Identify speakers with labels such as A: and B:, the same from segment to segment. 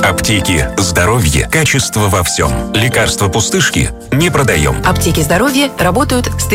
A: Аптеки «Здоровье». Качество во всем. Лекарства пустышки не продаем.
B: Аптеки «Здоровье» работают с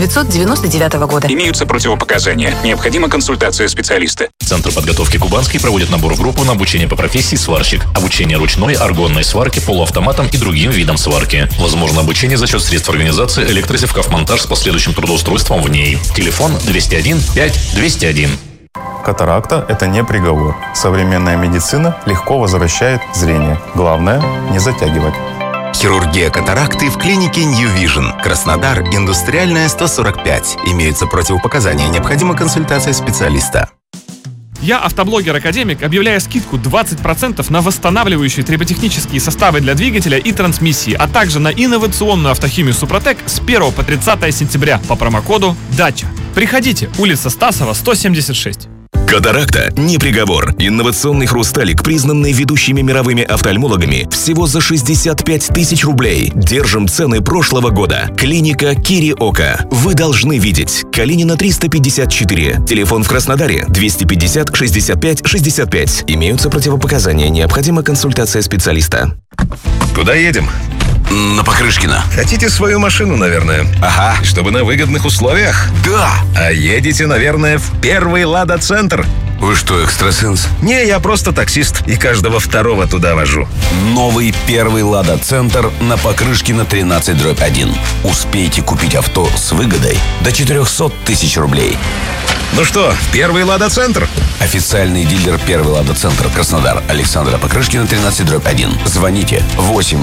B: 1999 года.
A: Имеются противопоказания. Необходима консультация специалиста.
C: Центр подготовки «Кубанский» проводит набор в группу на обучение по профессии сварщик. Обучение ручной, аргонной сварке, полуавтоматам и другим видам сварки. Возможно обучение за счет средств организации электросевкавмонтаж с последующим трудоустройством в ней. Телефон 201 5 201.
D: Катаракта – это не приговор. Современная медицина легко возвращает зрение. Главное – не затягивать.
E: Хирургия катаракты в клинике New Vision. Краснодар, Индустриальная, 145. Имеются противопоказания. Необходима консультация специалиста.
F: Я, автоблогер-академик, объявляю скидку 20% на восстанавливающие триботехнические составы для двигателя и трансмиссии, а также на инновационную автохимию «Супротек» с 1 по 30 сентября по промокоду «ДАЧА». Приходите, улица Стасова, 176.
G: Катаракта не приговор. Инновационный хрусталик, признанный ведущими мировыми офтальмологами, всего за 65 тысяч рублей. Держим цены прошлого года. Клиника Кириока. Вы должны видеть. Калинина 354. Телефон в Краснодаре 250 65 65. Имеются противопоказания. Необходима консультация специалиста.
H: Куда едем?
E: На Покрышкина.
H: Хотите свою машину, наверное?
E: Ага.
H: Чтобы на выгодных условиях?
E: Да.
H: А едете, наверное, в первый «Лада-центр».
E: Вы что, экстрасенс?
H: Не, я просто таксист и каждого второго туда вожу.
E: Новый первый «Лада-центр» на Покрышкина 13/1. Успейте купить авто с выгодой до 400 тысяч рублей.
H: Ну что, первый «Лада-центр»?
E: Официальный дилер «Первый Лада-центр» Краснодар. Александра Покрышкина 13/1. Звоните 8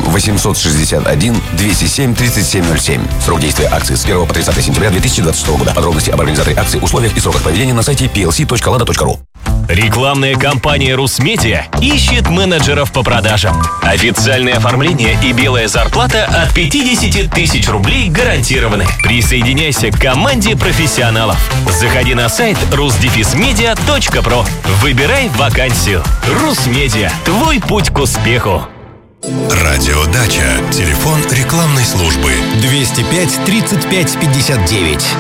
E: 861 207 3707. Срок действия акции с 1 по 30 сентября 2026 года. Подробности об организации акции, условиях и сроках проведения на сайте plc.lada.ru.
I: Рекламная кампания «Русмедиа» ищет менеджеров по продажам. Официальное оформление и белая зарплата от 50 тысяч рублей гарантированы. Присоединяйся к команде профессионалов. Заходи на сайт rus-media.pro. Выбирай вакансию. «Русмедиа» – твой путь к успеху.
J: Радио «Дача». Телефон рекламной службы
K: 205 35 59.